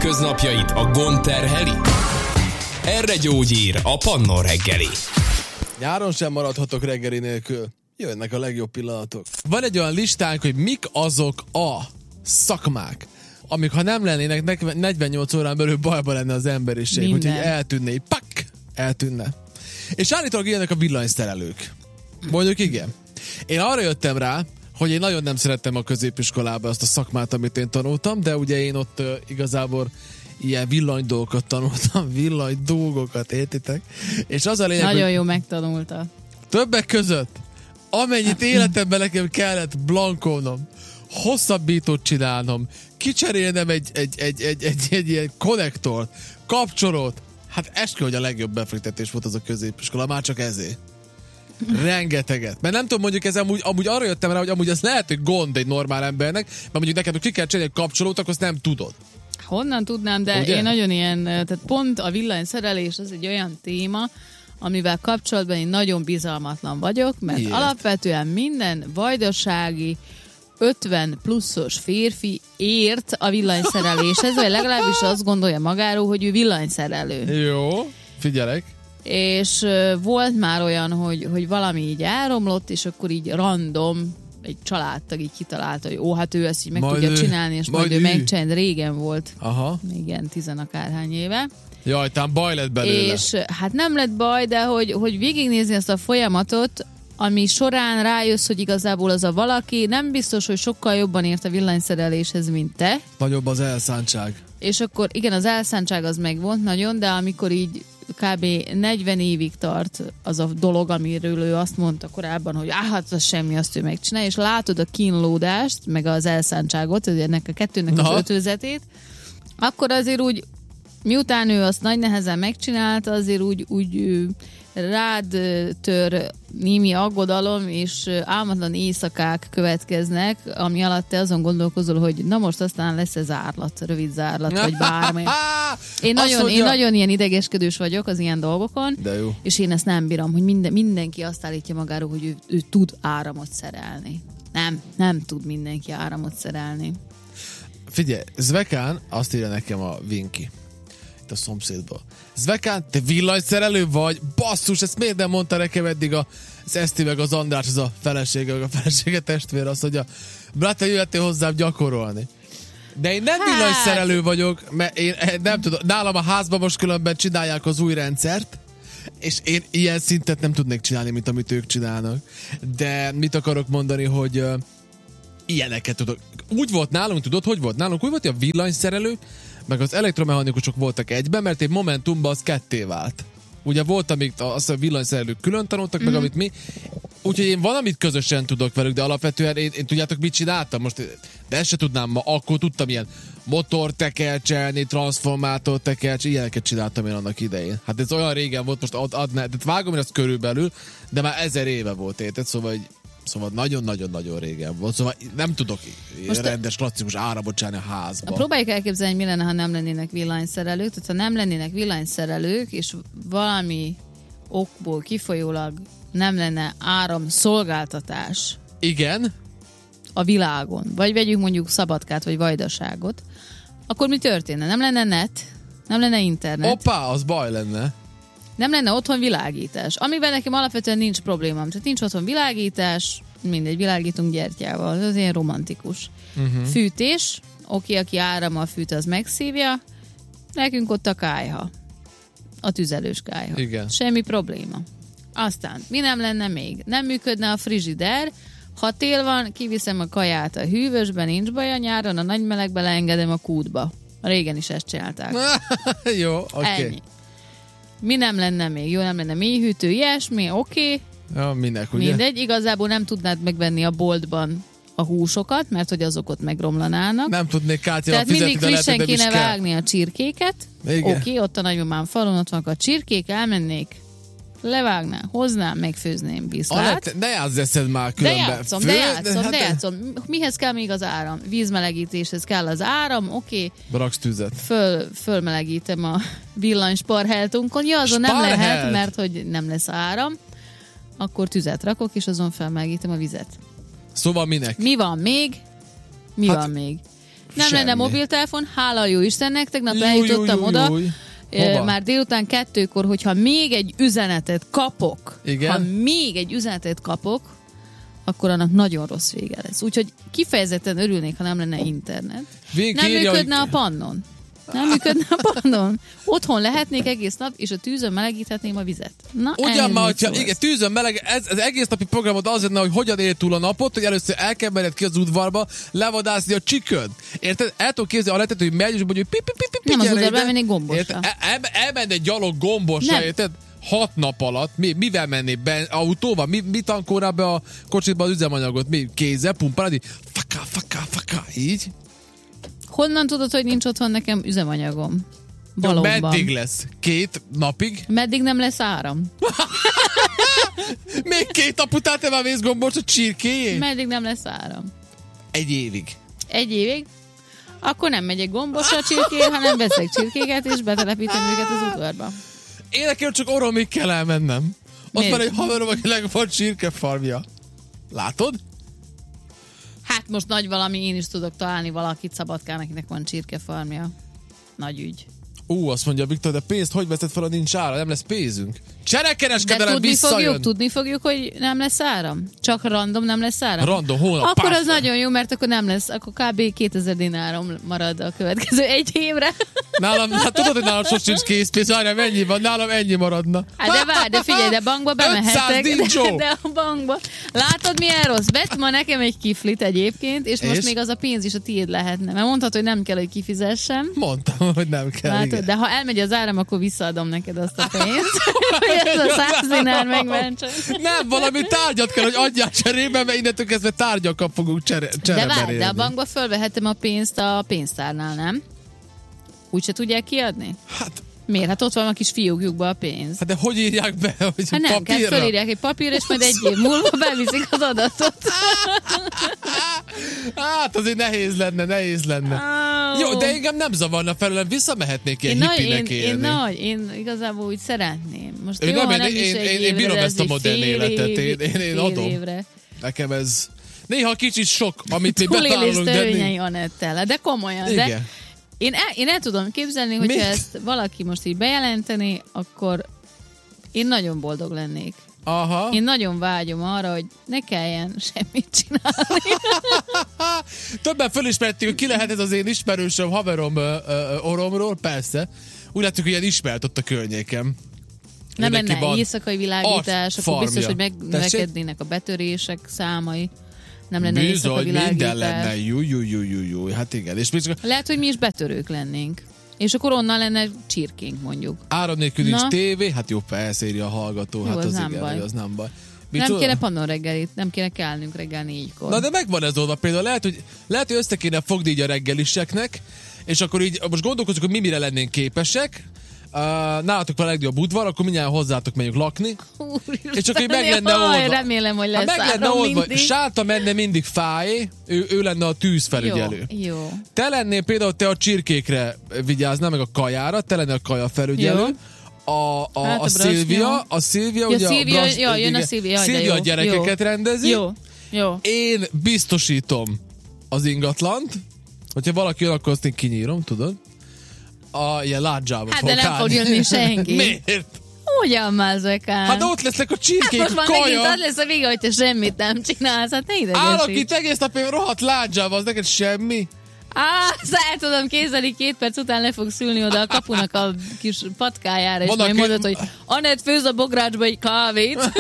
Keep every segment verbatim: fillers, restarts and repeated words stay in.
hétköznapjait a gond terheli? Erre gyógyír a Pannon reggeli. Nyáron sem maradhatok reggeli nélkül. Jönnek a legjobb pillanatok. Van egy olyan listánk, hogy mik azok a szakmák, amik ha nem lennének negyvennyolc órán belül bajban lenne az emberiség, Minden. hogy eltűnne, így pak, eltűnne. És állítólag ilyenek a villanyszerelők. Mondjuk igen. Én arra jöttem rá, hogy én nagyon nem szerettem a középiskolában azt a szakmát, amit én tanultam, de ugye én ott uh, igazából ilyen villanydolgokat tanultam, villanydolgokat, értitek? És az a lényeg, Nagyon hogy jó megtanulta. többek között, amennyit életemben nekem kellett blankolnom, hosszabbítót csinálnom, kicserélnem egy, egy, egy, egy, egy, egy ilyen konnektort, kapcsolót, hát eskü, hogy a legjobb befektetés volt az a középiskola, már csak ezért. Rengeteget. Mert nem tudom, mondjuk ez amúgy, amúgy arra jöttem rá, hogy amúgy ez lehet, hogy gond egy normál embernek, mert mondjuk neked, hogy ki kell csinálni egy kapcsolót, akkor azt nem tudod. Honnan tudnám, de Ugye? én nagyon ilyen, tehát pont a villanyszerelés az egy olyan téma, amivel kapcsolatban én nagyon bizalmatlan vagyok, mert Miért? alapvetően minden vajdasági ötven pluszos férfi ért a villanyszereléshez, vagy legalábbis azt gondolja magáról, hogy ő villanyszerelő. Jó, figyelek. És uh, volt már olyan, hogy, hogy valami így elromlott, és akkor így random egy családtag így kitalálta, hogy ó, hát ő ezt így meg Majd tudja ő- csinálni, és majd, majd ő ő. megcsinálni. Régen volt, Aha. igen, tizenakárhány éve. Jaj, tám baj lett belőle. És hát nem lett baj, de hogy, hogy végignézni ezt a folyamatot, ami során rájössz, hogy igazából az a valaki nem biztos, hogy sokkal jobban ért a villanyszereléshez, mint te. Nagyobb az elszántság. És akkor igen, az elszántság az megvolt nagyon, de amikor így kb. negyven évig tart az a dolog, amiről ő azt mondta korábban, hogy áh, hát az semmi, azt ő megcsinálja, és látod a kínlódást, meg az elszántságot, ennek a kettőnek Na. az ötvözetét, akkor azért úgy, miután ő azt nagy nehezen megcsinálta, azért úgy, úgy ő, rád ö, tör némi aggodalom, és ö, álmatlan éjszakák következnek, ami alatt te azon gondolkozol, hogy na most aztán lesz ez zárlat, rövid zárlat, vagy bármi. Én Azt nagyon, mondja- én nagyon ilyen idegeskedős vagyok az ilyen dolgokon, De jó. és én ezt nem bírom, hogy minden, mindenki azt állítja magáról, hogy ő, ő tud áramot szerelni. Nem, nem tud mindenki áramot szerelni. Figyelj, Zvekán, azt írja nekem a Vinki, itt a szomszédból. Zvekán, te villanyszerelő vagy? Basszus, ezt miért nem mondta nekem eddig a, az Eszti meg az András, az a felesége, meg a felesége testvér, azt mondja, brát, te jöttél hozzám gyakorolni. De én nem Hát. villanyszerelő vagyok, mert én nem tudom, nálam a házban most különben csinálják az új rendszert, és én ilyen szintet nem tudnék csinálni, mint amit ők csinálnak. De mit akarok mondani, hogy uh, ilyeneket tudok. Úgy volt nálunk, tudod, hogy volt nálunk? Úgy volt, hogy a villanyszerelők, meg az elektromechanikusok voltak egyben, mert egy Momentumban az ketté vált. Ugye volt, amíg azt a villanyszerelők külön tanultak, mm-hmm. meg amit mi. Úgyhogy én valamit közösen tudok velük, de alapvetően én, én tudjátok, mit csináltam? Most, de ezt se tudnám ma, akkor tudtam ilyen motor tekercselni, transformátor tekercselni, ilyeneket csináltam én annak idején. Hát ez olyan régen volt, most ad, ad, de vágom én azt körülbelül, de már ezer éve volt, érted? Szóval így Szóval nagyon-nagyon-nagyon régen volt. Szóval nem tudok Most rendes, klasszikus áramot csinálni a házba. Próbáljuk elképzelni, mi lenne, ha nem lennének villanyszerelők. Tehát ha nem lennének villanyszerelők, és valami okból kifolyólag nem lenne áramszolgáltatás Igen. a világon, vagy vegyük mondjuk Szabadkát, vagy Vajdaságot, akkor mi történne? Nem lenne net, nem lenne internet, Hoppá, az baj lenne. nem lenne otthon világítás, amivel nekem alapvetően nincs problémám. Tehát nincs otthon világítás, mindegy, világítunk gyertyával, ez ilyen romantikus. Uh-huh. Fűtés, oké, aki árammal fűt, az megszívja, nekünk ott a kályha, a tüzelős kályha. Igen. Semmi probléma. Aztán, mi nem lenne még? Nem működne a frizsider, ha tél van, kiviszem a kaját a hűvösben, nincs baj, a nyáron a nagy melegbe leengedem a kútba. Régen is ezt csinálták. Jó, oké. Okay. Ennyi. Mi nem lenne még? Jó, nem lenne mélyhűtő, ilyesmi, oké. Okay. Ja, minek, ugye? Mindegy, igazából nem tudnád megvenni a boltban a húsokat, mert hogy azok ott megromlanának. Nem tudnék Kátyával Tehát fizetni, mindig de lehet, frissen hogy nem kéne is kell. vágni a csirkéket. Igen. Oké, okay, ott a nagymamám falon, ott vannak a csirkék, elmennék, levágnám, hoznám, megfőzném viszlát. Alett, ne játsz eszed már De különben. játszom, Fő- de játszom, hát de játszom. Mihez kell még az áram? Vízmelegítéshez kell az áram, oké, okay. Raksz tüzet. Föl, fölmelegítem a villanysparheltunkon. Ja, azon nem Sparhelt? lehet, mert hogy nem lesz áram. Akkor tüzet rakok, és azon felmelegítem a vizet. Szóval minek? Mi van még? Mi Hát- van még? Nem Semmi. lenne mobiltelefon, hála jó Istennek, tegnap Júj, eljutottam júj, oda, júj. Ö, Hova? már délután kettőkor, hogyha még egy üzenetet kapok, Igen? ha még egy üzenetet kapok, akkor annak nagyon rossz vége lesz. Úgyhogy kifejezetten örülnék, ha nem lenne internet. Vén Nem kírja, működne hogy... a pannon. Nem működne a pannon. Otthon lehetnék egész nap, és a tűzön melegíthetném a vizet. Na, Ugyan már, hogyha szólsz. igen, tűzön meleg, ez, ez egész napi programod az lenne, hogy hogyan él túl a napot, hogy először el kell menned ki az udvarba, levadászni a csiköd. Érted? El tudod képzelni a letet, hogy megy, és mondja, hogy pi, pi, pi, pi, pi, Nem az gyere udvarba ide. mennék Gombosra. Érted? El, el, elmenni egy gyalog Gombosra, Nem. érted? Hat nap alatt. Mi, mivel mennél be? Autóval? Mi, mi tankolnál be a kocsitba az üzemanyagot? Mi? Kézzel? Pumpálod? Így? Faká, faká, faká. Így? Honnan tudod, hogy nincs otthon nekem üzemanyagom? Balomban. Meddig lesz? Két napig? Meddig nem lesz áram? Még két nap után te már mész Gombosra csirkéjé? Meddig nem lesz áram? Egy évig. Egy évig? Akkor nem megyek Gombosra csirké, hanem veszek csirkéket, és betelepítem őket az udvarba. Én nekem csak orromig kell elmennem. Ott Miért? van egy haverom, akinek van csirkefarmja. Látod? Hát most nagy valami, én is tudok találni valakit Szabadkán, akinek van csirkefarmja. Nagy ügy. Ú, azt mondja Viktor, de pénzt hogy veszed fel, ha nincs ára? Nem lesz pénzünk. De Cserekereskedelem tudni visszajön. fogjuk, tudni fogjuk, hogy nem lesz áram? Csak random nem lesz áram? Random, hónap, Akkor az pászta. nagyon jó, mert akkor nem lesz, akkor kb. kétezer dinárom marad a következő egy évre. Nálam, hát tudod, hogy nálam sosem sincs készpénz, várjál, mennyi van? Nálam ennyi maradna. Hát de várj, de figyelj, de bankba bemehetek. ötszáz dincsó. De, de a bankba. Látod, milyen rossz? Vett ma nekem egy kiflit egyébként, és most És? még az a pénz is a tiéd lehetne. Mert mondhatod, hogy nem kell, hogy kifizessem. Mondtam, hogy nem kell. Látod, igen. de ha elmegy az áram, akkor visszaadom neked azt a pénzt. Hogy ez a száz dinár megmentsen. Nem, valami tárgyat kell, hogy adjál cserébe, mert innentől kezdve tárgyakat fogunk csere, De várj, csereberélni. de a bankba fölvehetem a pénzt a pénztárnál, nem? Úgyse tudják kiadni? Hát, Miért? Hát ott van a kis fiókjukba a pénz. hát de hogy írják be, hogy Hát nem kell, papírra? fölírják egy papírra, és majd egy év múlva beviszik az adatot. Hát azért nehéz lenne, nehéz lenne. Oh. Jó, de engem nem zavarna felőlem, visszamehetnék ilyen Én, nagy, én, hippinek én, élni. nagy, én igazából úgy szeretném. Most Én jó, nem, ha én- nem is én- egy én- én évre, bírom de ezt a ez egy modern fél életet, év- én- én- én fél adom. Évre. Nekem ez néha kicsit sok, amit mi Túlélés betálolunk, de törvényei nincs. Anettel. De komolyan. De Igen. én, el, én el tudom képzelni, hogyha Mit? ezt valaki most így bejelenteni, akkor én nagyon boldog lennék. Aha. Én nagyon vágyom arra, hogy ne kelljen semmit csinálni. Többen fölismertük, hogy ki lehet ez az én ismerősöm, haverom ö, ö, oromról, persze. Úgy láttuk, hogy ilyen ismert ott a környéken. Nem Ő neki lenne van éjszakai világítás, akkor farmja. biztos, hogy Tessék? megnövekednének a betörések számai. Nem lenne Bizony, éjszakai minden világítás. lenne. Jú, jú, jú, jú, jú. Hát igen. És még csak Lehet, hogy mi is betörők lennénk. És akkor onnan lenne csirkénk, mondjuk. áram nélkül nincs Na. tévé, hát jó, persze írja a hallgató. Jó, Hát az az, nem igen, baj. az nem baj. Nem Micsoda? kéne pannon reggelit, nem kéne kelnünk reggel négykor. Na de megvan ez oldva például, lehet, hogy, lehet, hogy össze kéne fogni így a reggeliseknek, és akkor így most gondolkozunk, hogy mi mire lennénk képesek. Uh, nálatok van a legnagyobb udvar, akkor mindjárt hozzátok megyünk lakni. Úristen, És akkor így meg lenne jaj, oldva. remélem, hogy Ha lesz meg lenne áram oldva, mindig. Sáta menne mindig Fáé, ő, ő lenne a tűzfelügyelő. Jó, jó. Te lennél például, te a csirkékre vigyáznál, meg a kajára, te lennél a kaja felügyelő. Jó. A, a, Hát a, a a Szilvia, brasnyó. a Szilvia, Ja, ugye Szilvia, a bras, ja, jön a igen. Szilvia, jaj, de Szilvia jó, a gyerekeket jó. rendezi. Jó, jó. Én biztosítom az ingatlant, hogyha valaki jön, akkor azt én kinyírom, tudod? A ilyen ládzsába Hát fog de nem állni. fog jönni senki. Miért? Hogyan mázzekán? Hát de ott lesznek a csirkék, Most már kaja. megint az lesz a vége, hogy te semmit nem csinálsz. Hát ne Állok idegesíts. itt egész nap, én rohadt ládzsába, az neked semmi. Á, azt el tudom képzelni, két perc után le fogsz ülni oda a kapunak a kis patkájára, és Van, majd aki- mondod, hogy Anett, főz a bográcsba egy kávét.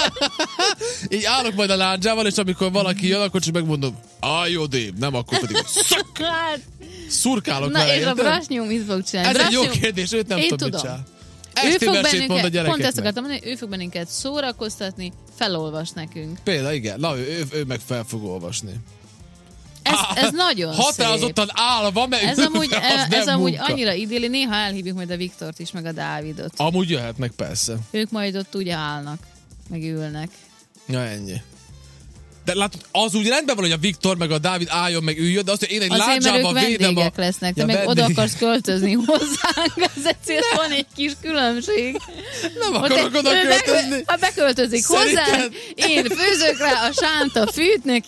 Így állok majd a ládzsával, és amikor valaki jön, akkor csak megmondom, á, jó déb, nem, akkor pedig Hát, szurkálok na vele, és a érted? brasnyó mit fog csinálni? Ez egy jó Brasnyó- kérdés, őt nem Én tudom, mit tudom. csinál. Ő Esti fog versét mond a bennünket, pont ezt gyerekeknek. akartam mondani, ő fog bennünket szórakoztatni, felolvas nekünk. Például, igen, na, ő, ő, ő meg fel fog olvasni. Ez, ez nagyon szép. Határozottan állva, mert Ez ő- amúgy, az ez nem amúgy munka. annyira idilli, néha elhívjuk majd a Viktort is, meg a Dávidot. Amúgy jöhetnek, persze. Ők majd ott úgy állnak, meg ülnek. Ja, ennyi. De látod, az úgy rendben van, hogy a Viktor meg a Dávid álljon, meg üljön, de azt, hogy én egy Azért, mert ők ládzsában védem a... vendégek lesznek, te Ja, meg oda vendég. akarsz költözni hozzánk, az ezért van egy kis különbség. Nem Ott akarok egy- oda ő költözni. Be, ha beköltözik Szerinted? hozzánk, én főzök rá, a Sánta fűt neki,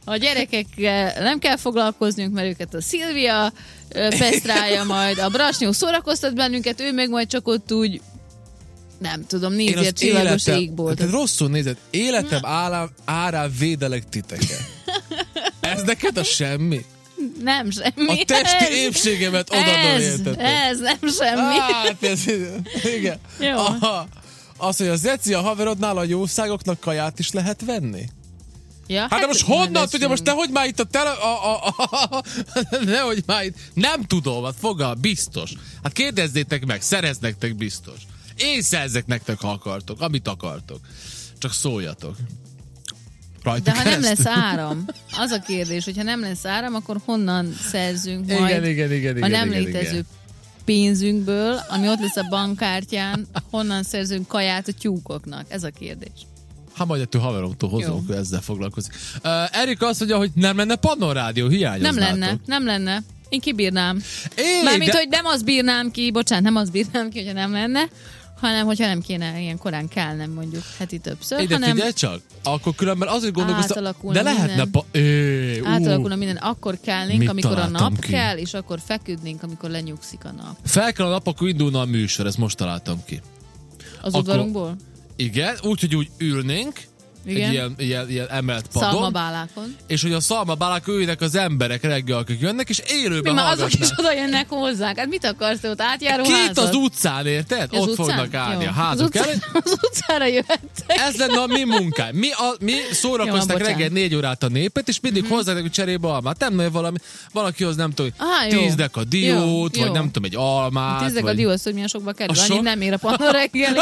A gyerekekkel nem kell foglalkoznunk, mert őket a Szilvia ö, pesztrálja majd, a Brasnyó szórakoztat bennünket, ő meg majd csak ott úgy, nem tudom, nézi a csillagos égboltot. Tehát rosszul nézed, életem állám, árán védelek titeket. Ez neked a semmi? Nem semmi. A testi ez, épségemet odadom, ez, érted? ez nem semmi. Hát, ez, igen. Jó. Aha. Azt, hogy a Zeci, a haverodnál a jószágoknak kaját is lehet venni? Ja, Hát, hát de most honnan tudja, most te hogy már itt a tele... A, a, a, a, a, nehogy már itt... Nem tudom, hát fogal, biztos. Hát kérdezzétek meg, szereznek biztos. Én szerzek nektek, ha akartok, amit akartok. Csak szóljatok. Rajta de ha keresztül. nem lesz áram, az a kérdés, hogyha nem lesz áram, akkor honnan szerzünk majd igen, igen, igen, a igen, nem igen, létező igen. pénzünkből, ami ott lesz a bankkártyán, honnan szerzünk kaját a tyúkoknak? Ez a kérdés. Ha majd ettől haveromtól hozunk, hogy ezzel foglalkozik. Uh, Erika azt mondja, hogy nem lenne Pannon Rádió, hiányoznátok. Nem lenne, nem lenne. Én kibírnám. Éli, Mármint, de... hogy nem azt bírnám ki, bocsánat, nem azt bírnám ki, hogyha nem lenne, hanem hogyha nem kéne ilyen korán kelnem mondjuk heti többször, Ide hanem figyelj csak, akkor különben azért gondolkoztam, átalakulna de lehetne... minden. Pa... É, ú, átalakulna minden, akkor kelnénk, mit amikor a találtam nap ki? kell, és akkor feküdnénk, amikor lenyugszik a nap. Fel kell a nap, akkor indulna a műsor, ezt most találtam ki. Az Akkor- udvarunkból? Igen, úgyhogy úgy ülnénk, Igen. egy ilyen, ilyen, ilyen emelt padon, Szalmabálákon. és hogy a szalmabálák ülnek az emberek reggel, akik jönnek, és Mi élőben már azok is hallgatnák. oda jönnek hozzánk. Hát mit akarsz te ott átjáró Két házat? az utcán, érted? Az Ott utcán? fognak állni Jó. a Az házuk utcán- elé. Az utcára jöhettek. Ez lenne a mi munkánk. Mi, a, mi szórakoztak Jó, bocsánat. reggel négy órát a népet, és mindig mm-hmm. hozzának cserébe almát. Nem nagyon valami, valakihoz nem tudom, Á, jó. tíz deka diót, Jó, vagy jó. nem tudom, egy almát. Tízdek a vagy... diósz, hogy milyen sokba kerül. A Annyit sok? nem ér a Pannon reggeli.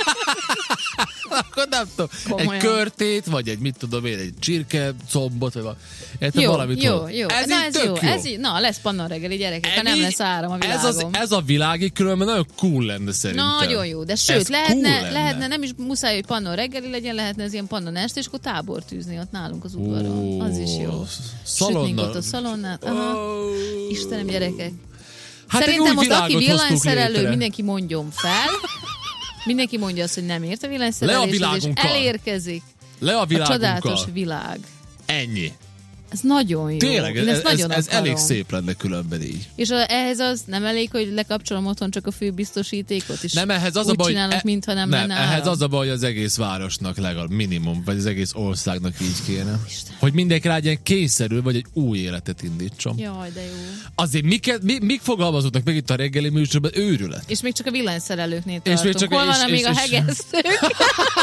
Akkor nem tudom, Komolyan. egy körtét, vagy egy mit tudom én, egy csirke combot, vagy valami. Érted, Jó, valamit jó, hoz. jó. Ez Na, így ez tök jó. jó. Ez így, na, lesz Pannon reggeli, gyerekek, ha nem Ennyi- lesz áram a ez, az, világon. ez a világ így különben nagyon cool lenne szerintem. Nagyon jó, de sőt, Ez lehetne, cool lenne. lehetne, nem is muszáj, hogy Pannon reggeli legyen, lehetne ez ilyen Pannon este, és akkor tábort tűzni ott nálunk az udvaron. Az is jó. Sütnénk Szalonna. ott a szalonnát. Aha. Istenem, gyerekek. Hát egy Szerintem új most aki világot hoztunk villanyszerelő, létre. mindenki mondjon fel. Mindenki mondja azt, hogy nem ért a Le a villanyszereléshez, és világunkkal. elérkezik Le a a csodálatos világunkkal. világ. Ennyi. Ez nagyon jó. Tényleg, Én ez, ezt ez, nagyon ez akarom. elég szép lenne különben így. És a, ehhez az nem elég, hogy lekapcsolom otthon csak a főbiztosítékot, és Nem, ehhez az úgy a baj, csinálok, e- mintha nem, nem lenne ehhez áram. az a baj, hogy az egész városnak legalább minimum, vagy az egész országnak így kéne. Istenem. Hogy mindenki legyen kényszerül, vagy egy új életet indítson. Jaj, de jó. Azért miket, mi, mik fogalmazottak meg itt a reggeli műsorban? Őrület. És még csak a villanyszerelőknél És tartunk. még csak- Hol és- van és- még a és- hegesztők?